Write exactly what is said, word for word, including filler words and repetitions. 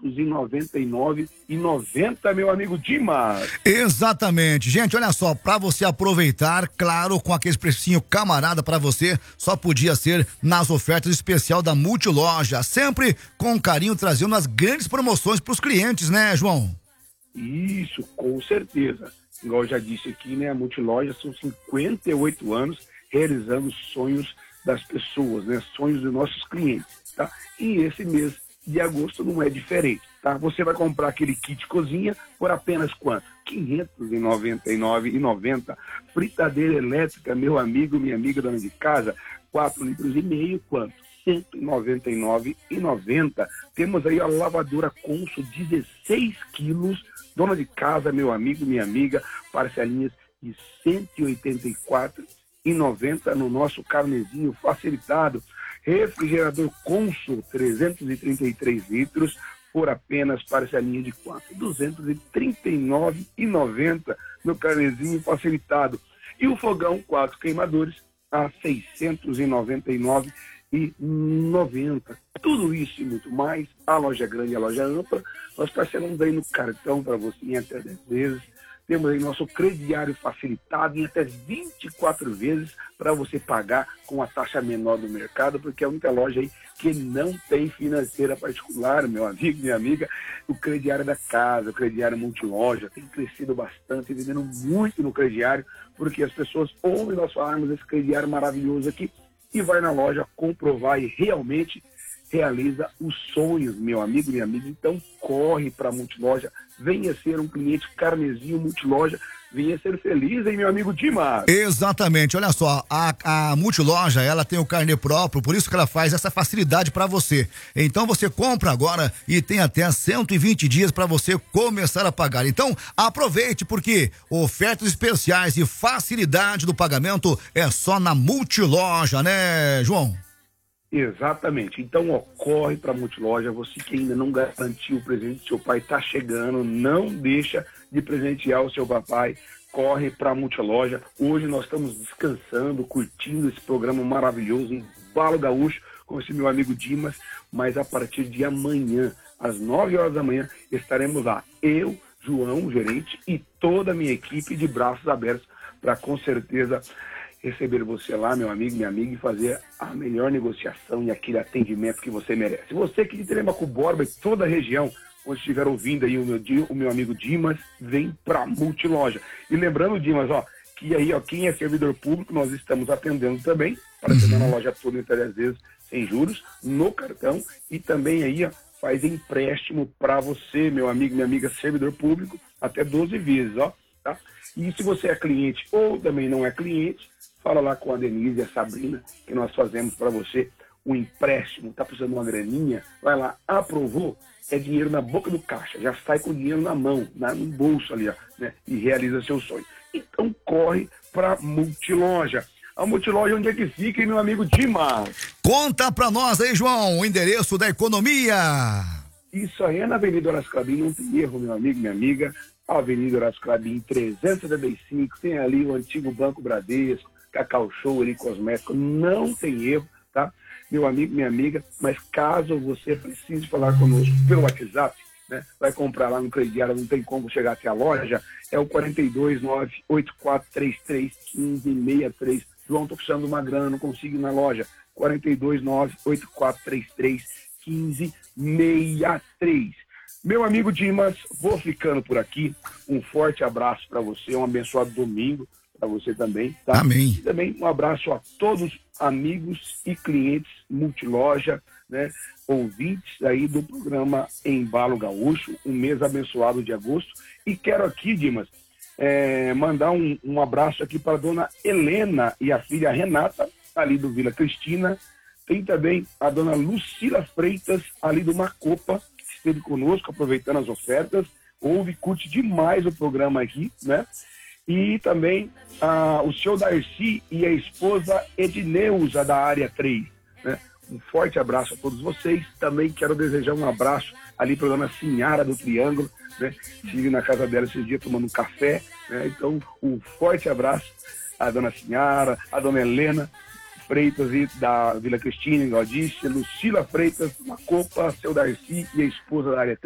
e noventa e nove reais e noventa centavos, meu amigo Dimas. Exatamente. Gente, olha só, pra você aproveitar, claro, com aquele precinho camarada pra você, só podia ser nas ofertas especial da Multiloja, sempre com carinho trazendo as grandes promoções pros clientes, né, João? Isso, com certeza. Igual eu já disse aqui, né, a Multiloja são cinquenta e oito anos realizando sonhos das pessoas, né, sonhos dos nossos clientes, tá? E esse mês de agosto não é diferente, tá? Você vai comprar aquele kit cozinha por apenas quanto? quinhentos e noventa e nove reais e noventa centavos. Fritadeira elétrica, meu amigo, minha amiga dona de casa, quatro litros e meio, quanto? cento e noventa e nove reais e noventa centavos. Temos aí a lavadora Consul, dezesseis quilos, dona de casa, meu amigo, minha amiga, parcelinhas de cento e oitenta e quatro reais e noventa centavos no nosso carnezinho facilitado. Refrigerador Consul, trezentos e trinta e três litros, por apenas parcelinha de quanto? duzentos e trinta e nove reais e noventa centavos no carnezinho facilitado. E o fogão quatro queimadores a seiscentos e noventa e nove reais e noventa centavos. Tudo isso e muito mais, a loja grande e a loja ampla, nós parcelamos aí no cartão para você em até dez vezes. Temos aí nosso crediário facilitado em até vinte e quatro vezes para você pagar com a taxa menor do mercado, porque é a única loja aí que não tem financeira particular, meu amigo, minha amiga. O crediário da casa, o crediário Multiloja, tem crescido bastante, vendendo muito no crediário, porque as pessoas ouvem nós falarmos desse crediário maravilhoso aqui e vai na loja comprovar e realmente realiza os sonhos, meu amigo, minha amiga. Então corre para a Multiloja, venha ser um cliente carnezinho Multiloja, venha ser feliz, hein, meu amigo Dimas? Exatamente, olha só, a, a Multiloja, ela tem o carnê próprio, por isso que ela faz essa facilidade para você. Então você compra agora e tem até cento e vinte dias para você começar a pagar. Então aproveite, porque ofertas especiais e facilidade do pagamento é só na Multiloja, né, João? Exatamente. Então, ó, corre para a Multiloja. Você que ainda não garantiu o presente do seu pai, está chegando, não deixa de presentear o seu papai. Corre para a Multiloja. Hoje nós estamos descansando, curtindo esse programa maravilhoso em Balo Gaúcho com esse meu amigo Dimas, mas a partir de amanhã, às nove horas da manhã, estaremos lá. Eu, João, o gerente, e toda a minha equipe de braços abertos para, com certeza, receber você lá, meu amigo, minha amiga, e fazer a melhor negociação e aquele atendimento que você merece. Você que de Telemaco Borba e toda a região, onde estiver ouvindo aí o meu, o meu amigo Dimas, vem pra Multiloja. E lembrando, Dimas, ó, que aí, ó, quem é servidor público, nós estamos atendendo também, para atender na loja toda, até dez vezes, sem juros, no cartão, e também aí, ó, faz empréstimo para você, meu amigo, minha amiga, servidor público, até doze vezes, ó, tá? E se você é cliente ou também não é cliente, fala lá com a Denise e a Sabrina, que nós fazemos para você um empréstimo, tá precisando de uma graninha, vai lá, aprovou, é dinheiro na boca do caixa, já sai com o dinheiro na mão, na, no bolso ali, ó, né, e realiza seu sonho. Então corre para Multiloja. A Multiloja, onde é que fica, hein, meu amigo Dimas? Conta pra nós aí, João, o endereço da economia. Isso aí é na Avenida Horácio Clabin, não tem erro, meu amigo, minha amiga. Avenida Horácio Clabin, trezentos e setenta e cinco, tem ali o antigo Banco Bradesco, Cacau Show ali, cosmético, não tem erro, tá? Meu amigo, minha amiga, mas caso você precise falar conosco pelo WhatsApp, né? Vai comprar lá no crediário, não tem como chegar até a loja, é o quatro dois nove, oito quatro três três, um cinco seis três. João, tô precisando de uma grana, não consigo ir na loja. quatro dois nove, oito quatro três três, um cinco seis três. Meu amigo Dimas, vou ficando por aqui. Um forte abraço para você, um abençoado domingo para você também, tá? Amém. E também um abraço a todos amigos e clientes Multiloja, né? Ouvintes aí do programa Embalo Gaúcho, um mês abençoado de agosto. E quero aqui, Dimas, é, mandar um, um abraço aqui para a dona Helena e a filha Renata, ali do Vila Cristina. Tem também a dona Lucila Freitas, ali do Macopa, que esteve conosco, aproveitando as ofertas. Ouve, curte demais o programa aqui, né? E também ah, o senhor Darcy e a esposa Edneuza, da área três, né? Um forte abraço a todos vocês. Também quero desejar um abraço ali para a dona Sinhara do Triângulo, né? Estive na casa dela esses dias tomando um café, né? Então, um forte abraço à dona Sinhara, à dona Helena Freitas e da Vila Cristina, igual eu disse, Lucila Freitas, Macopa, seu Darcy e a esposa da área três.